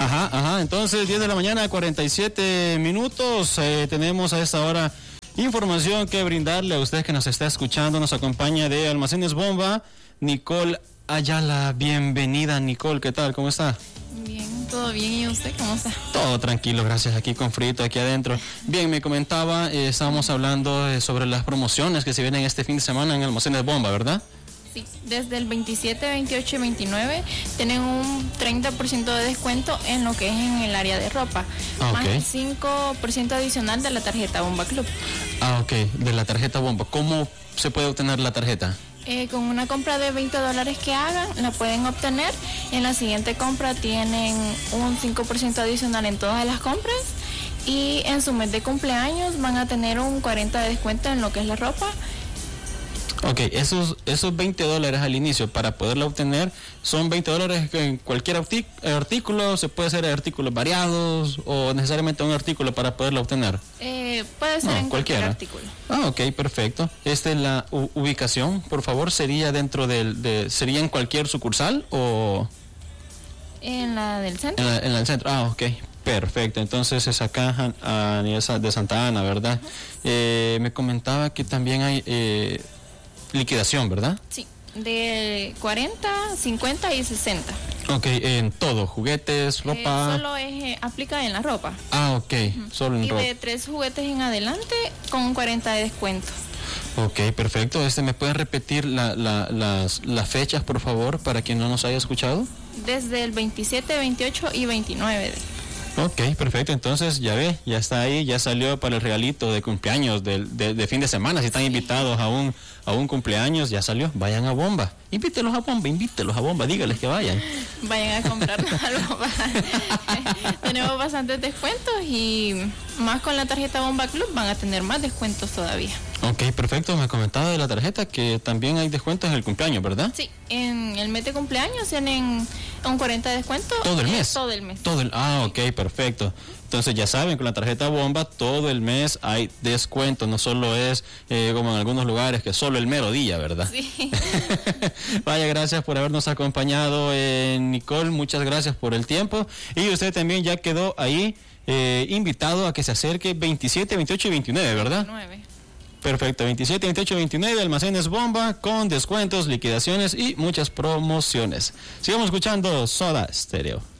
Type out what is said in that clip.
Ajá, entonces 10 de la mañana, 47 minutos, tenemos a esta hora información que brindarle a usted que nos está escuchando. Nos acompaña de Almacenes Bomba, Nicole Ayala. Bienvenida, Nicole, ¿qué tal? ¿Cómo está? Bien, todo bien. ¿Y usted cómo está? Todo tranquilo, gracias. Aquí con frito, aquí adentro. Bien, me comentaba, estábamos hablando sobre las promociones que se vienen este fin de semana en Almacenes Bomba, ¿verdad? Sí, desde el 27, 28 y 29 tienen un 30% de descuento en lo que es en el área de ropa. Más el 5% adicional de la tarjeta Bomba Club. Ok, de la tarjeta Bomba. ¿Cómo se puede obtener la tarjeta? Con una compra de $20 que hagan, la pueden obtener. En la siguiente compra tienen un 5% adicional en todas las compras. Y en su mes de cumpleaños van a tener un 40% de descuento en lo que es la ropa. Ok, esos $20 al inicio para poderla obtener son $20 en cualquier artículo. ¿Se puede ser artículos variados o necesariamente un artículo para poderla obtener? Puede ser en cualquier artículo. Ok, perfecto. La ubicación, por favor, sería dentro ¿sería en cualquier sucursal o...? En la del centro. En la del centro, ok. Perfecto, entonces esa caja de Santa Ana, ¿verdad? Me comentaba que también hay... liquidación, ¿verdad? Sí, de 40, 50 y 60. Ok, en todo, juguetes, ropa. Solo aplica en la ropa. Ok, solo en ropa. Y de 3 juguetes en adelante con un 40 de descuento. Ok, perfecto. ¿Me pueden repetir las fechas, por favor, para quien no nos haya escuchado? Desde el 27, 28 y 29. Ok, perfecto. Entonces, ya está ahí, ya salió para el regalito de cumpleaños de fin de semana. Si están invitados a un cumpleaños, ya salió. Vayan a Bomba. Invítelos a Bomba, dígales que vayan. Vayan a comprarnos algo. Tenemos bastantes descuentos y más con la tarjeta Bomba Club van a tener más descuentos todavía. Ok, perfecto. Me comentaba de la tarjeta que también hay descuentos en el cumpleaños, ¿verdad? Sí, en el mes de cumpleaños tienen un 40 de descuento. ¿Todo el mes? Todo el mes. Ok, perfecto. Entonces ya saben, con la tarjeta Bomba todo el mes hay descuento. No solo es como en algunos lugares que solo el mero día, ¿verdad? Sí. Vaya, gracias por habernos acompañado, Nicole. Muchas gracias por el tiempo. Y usted también ya quedó ahí invitado a que se acerque 27, 28 y 29, ¿verdad? 29. Perfecto, 27, 28, 29, Almacenes Bomba con descuentos, liquidaciones y muchas promociones. Sigamos escuchando Soda Stereo.